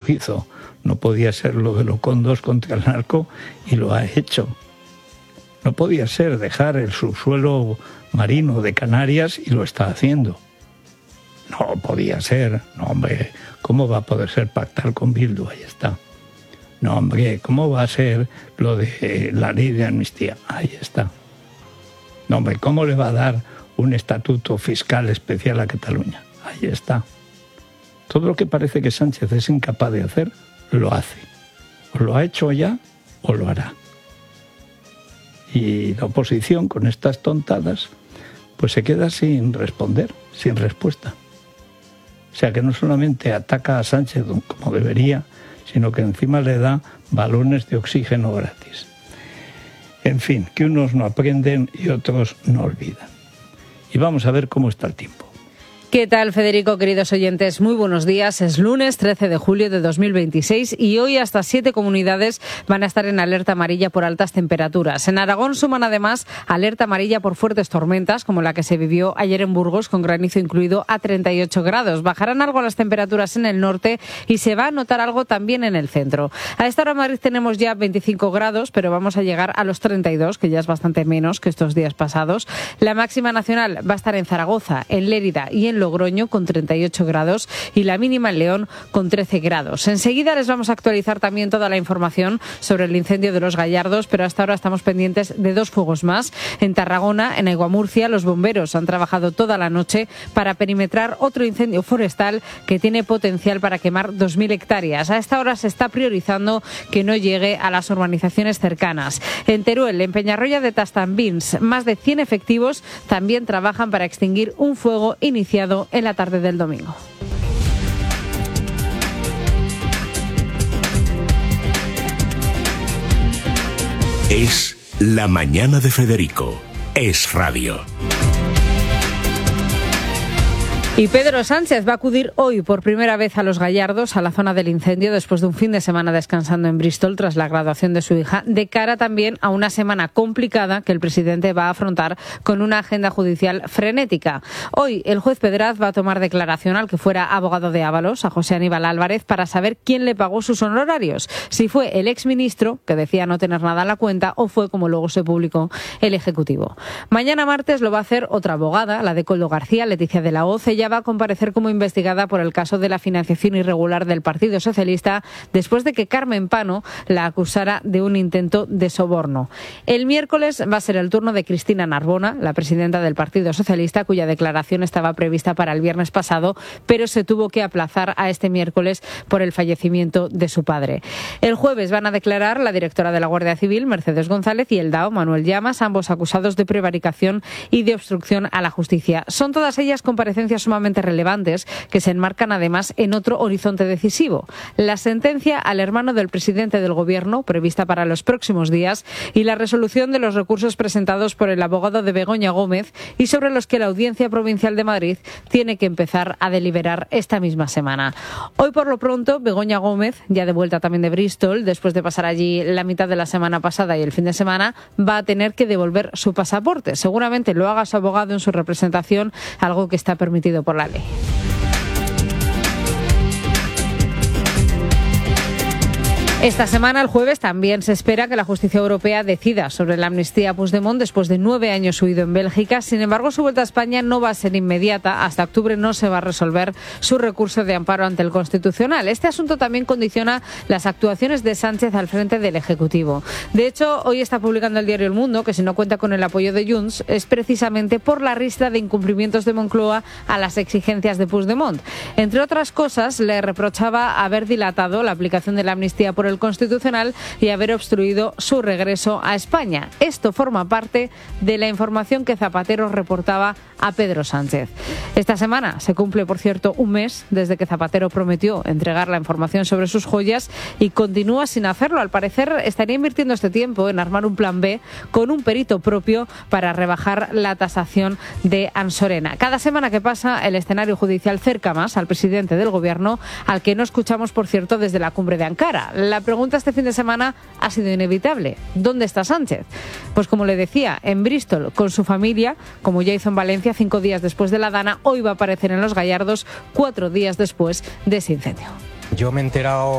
hizo. No podía ser lo de Locondos contra el narco y lo ha hecho. No podía ser dejar el subsuelo marino de Canarias y lo está haciendo. No podía ser. No, hombre, ¿cómo va a poder ser pactar con Bildu? Ahí está. No, hombre, ¿cómo va a ser lo de la ley de amnistía? Ahí está. No, hombre, ¿cómo le va a dar un estatuto fiscal especial a Cataluña? Ahí está. Todo lo que parece que Sánchez es incapaz de hacer, lo hace. O lo ha hecho ya o lo hará. Y la oposición, con estas tontadas, pues se queda sin responder, sin respuesta. O sea que no solamente ataca a Sánchez como debería, sino que encima le da balones de oxígeno gratis. En fin, que unos no aprenden y otros no olvidan. Y vamos a ver cómo está el tiempo. ¿Qué tal, Federico, queridos oyentes? Muy buenos días. Es lunes 13 de julio de 2026 y hoy hasta 7 comunidades van a estar en alerta amarilla por altas temperaturas. En Aragón suman además alerta amarilla por fuertes tormentas, como la que se vivió ayer en Burgos, con granizo incluido a 38 grados. Bajarán algo las temperaturas en el norte y se va a notar algo también en el centro. A esta hora en Madrid tenemos ya 25 grados, pero vamos a llegar a los 32, que ya es bastante menos que estos días pasados. La máxima nacional va a estar en Zaragoza, en Lérida y en Logroño con 38 grados y la mínima en León con 13 grados. Enseguida les vamos a actualizar también toda la información sobre el incendio de Los Gallardos, pero hasta ahora estamos pendientes de 2 fuegos más. En Tarragona, en Aiguamurcia, los bomberos han trabajado toda la noche para perimetrar otro incendio forestal que tiene potencial para quemar 2.000 hectáreas. A esta hora se está priorizando que no llegue a las urbanizaciones cercanas. En Teruel, en Peñarroya de Tastambins, más de 100 efectivos también trabajan para extinguir un fuego iniciado en la tarde del domingo. Es la mañana de Federico. Es radio. Y Pedro Sánchez va a acudir hoy por primera vez a Los Gallardos, a la zona del incendio, después de un fin de semana descansando en Bristol tras la graduación de su hija, de cara también a una semana complicada que el presidente va a afrontar con una agenda judicial frenética. Hoy el juez Pedraz va a tomar declaración al que fuera abogado de Ábalos, a José Aníbal Álvarez, para saber quién le pagó sus honorarios, si fue el exministro, que decía no tener nada en la cuenta, o fue, como luego se publicó, el Ejecutivo. Mañana martes lo va a hacer otra abogada, la de Koldo García, Leticia de la Hoz. Ella va a comparecer como investigada por el caso de la financiación irregular del Partido Socialista después de que Carmen Pano la acusara de un intento de soborno. El miércoles va a ser el turno de Cristina Narbona, la presidenta del Partido Socialista, cuya declaración estaba prevista para el viernes pasado, pero se tuvo que aplazar a este miércoles por el fallecimiento de su padre. El jueves van a declarar la directora de la Guardia Civil, Mercedes González, y el DAO, Manuel Llamas, ambos acusados de prevaricación y de obstrucción a la justicia. Son todas ellas comparecencias sumamente relevantes que se enmarcan además en otro horizonte decisivo: la sentencia al hermano del presidente del Gobierno, prevista para los próximos días, y la resolución de los recursos presentados por el abogado de Begoña Gómez y sobre los que la Audiencia Provincial de Madrid tiene que empezar a deliberar esta misma semana. Hoy, por lo pronto, Begoña Gómez, ya de vuelta también de Bristol, después de pasar allí la mitad de la semana pasada y el fin de semana, va a tener que devolver su pasaporte. Seguramente lo haga su abogado en su representación, algo que está permitido por la ley. Esta semana, el jueves, también se espera que la justicia europea decida sobre la amnistía a Puigdemont después de 9 años huido en Bélgica. Sin embargo, su vuelta a España no va a ser inmediata. Hasta octubre no se va a resolver su recurso de amparo ante el Constitucional. Este asunto también condiciona las actuaciones de Sánchez al frente del Ejecutivo. De hecho, hoy está publicando el diario El Mundo que si no cuenta con el apoyo de Junts es precisamente por la ristra de incumplimientos de Moncloa a las exigencias de Puigdemont. Entre otras cosas, le reprochaba haber dilatado la aplicación de la amnistía por el Constitucional y haber obstruido su regreso a España. Esto forma parte de la información que Zapatero reportaba a Pedro Sánchez. Esta semana se cumple, por cierto, un mes desde que Zapatero prometió entregar la información sobre sus joyas y continúa sin hacerlo. Al parecer estaría invirtiendo este tiempo en armar un plan B con un perito propio para rebajar la tasación de Ansorena. Cada semana que pasa, el escenario judicial cerca más al presidente del Gobierno, al que no escuchamos, por cierto, desde la cumbre de Ankara. La pregunta este fin de semana ha sido inevitable: ¿dónde está Sánchez? Pues como le decía, en Bristol con su familia, como ya hizo en Valencia 5 días después de la Dana. Hoy va a aparecer en Los Gallardos 4 días después de ese incendio. Yo me he enterado